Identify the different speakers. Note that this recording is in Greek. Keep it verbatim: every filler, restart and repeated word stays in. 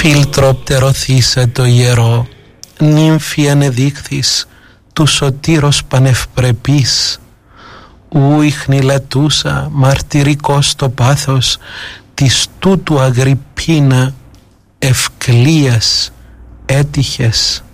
Speaker 1: Φίλτρο πτερωθήσε το ιερό, νύμφη ανεδείχθης του σωτήρος πανευπρεπής, ου ιχνηλατούσα μαρτυρικός το πάθος της τούτου Αγριππίνα ευκλίας έτυχες.